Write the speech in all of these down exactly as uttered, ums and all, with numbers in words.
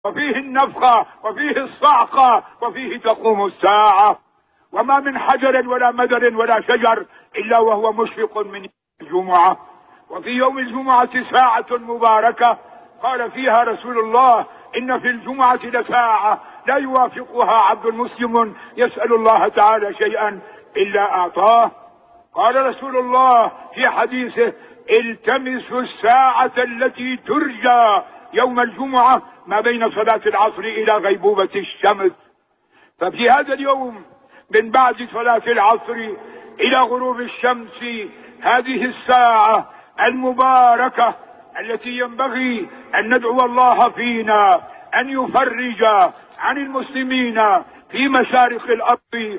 وفيه النفخة وفيه الصعقة وفيه تقوم الساعة. وما من حجر ولا مدر ولا شجر إلا وهو مشفق من الجمعة. وفي يوم الجمعة ساعة مباركة قال فيها رسول الله: إن في الجمعة لساعة لا يوافقها عبد مسلم يسأل الله تعالى شيئا إلا أعطاه. قال رسول الله في حديثه: التمسوا الساعة التي ترجى يوم الجمعة ما بين صلاة العصر إلى غيبوبة الشمس. ففي هذا اليوم من بعد صلاة العصر إلى غروب الشمس هذه الساعة المباركة التي ينبغي أن ندعو الله فينا أن يفرج عن المسلمين في مشارق الأرض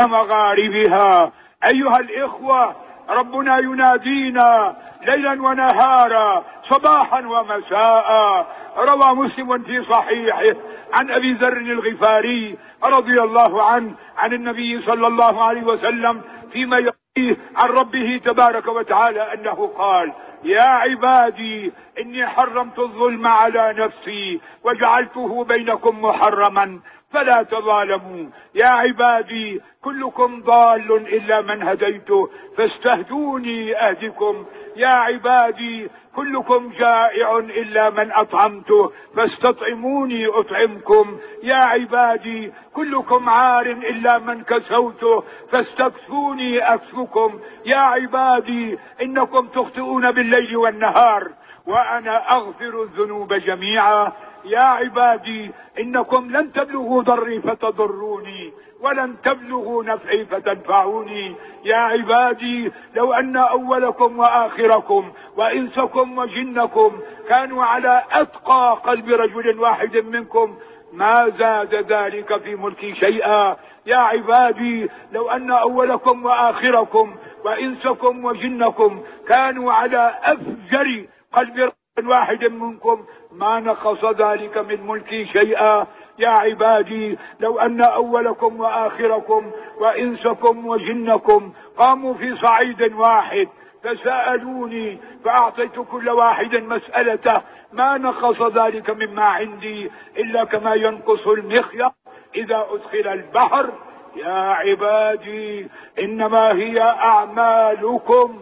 ومغاربها. أيها الإخوة، ربنا ينادينا ليلا ونهارا صباحا ومساء. روى مسلم في صحيحه عن أبي ذر الغفاري رضي الله عنه عن النبي صلى الله عليه وسلم فيما يرويه عن ربه تبارك وتعالى أنه قال: يا عبادي إني حرمت الظلم على نفسي وجعلته بينكم محرما فلا تظالموا. يا عبادي كلكم ضال إلا من هديته فاستهدوني أهدكم. يا عبادي كلكم جائع إلا من أطعمته فاستطعموني أطعمكم. يا عبادي كلكم عار إلا من كسوته فاستكسوني أكسكم. يا عبادي إنكم تخطئون بالليل والنهار وأنا أغفر الذنوب جميعا. يا عبادي إنكم لن تبلغوا ضري فتضروني ولن تبلغوا نفعي فتنفعوني. يا عبادي لو أن أولكم وآخركم وإنسكم وجنكم كانوا على أتقى قلب رجل واحد منكم ما زاد ذلك في ملكي شيئا. يا عبادي لو أن أولكم وآخركم وإنسكم وجنكم كانوا على أفجر قلب رجل واحد منكم ما نقص ذلك من ملكي شيئا. يا عبادي لو أن أولكم وآخركم وإنسكم وجنكم قاموا في صعيد واحد فسألوني فأعطيت كل واحد مسألته ما نقص ذلك مما عندي إلا كما ينقص المخيط إذا أدخل البحر. يا عبادي إنما هي أعمالكم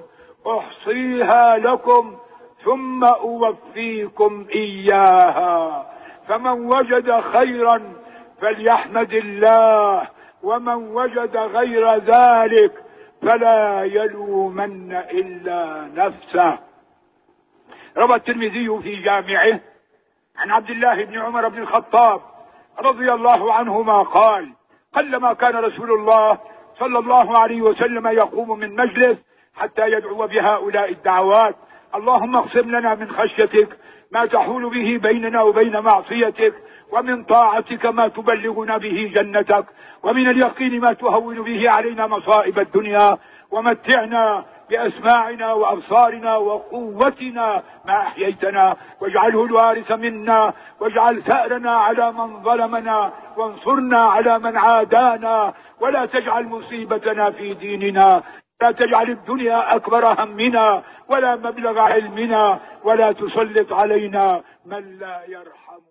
أحصيها لكم ثم أوفيكم إياها. فمن وجد خيرا فليحمد الله ومن وجد غير ذلك فلا يلومن إلا نفسه. روى الترمذي في جامعه عن عبد الله بن عمر بن الخطاب رضي الله عنهما قال: قلما كان رسول الله صلى الله عليه وسلم يقوم من مجلس حتى يدعو بهؤلاء الدعوات: اللهم اقسم لنا من خشيتك ما تحول به بيننا وبين معصيتك، ومن طاعتك ما تبلغنا به جنتك، ومن اليقين ما تهون به علينا مصائب الدنيا، ومتعنا بأسماعنا وأبصارنا وقوتنا ما أحييتنا، واجعله الوارث منا، واجعل ثأرنا على من ظلمنا، وانصرنا على من عادانا، ولا تجعل مصيبتنا في ديننا، لا تجعل الدنيا أكبر همنا ولا مبلغ علمنا، ولا تسلط علينا من لا يرحم.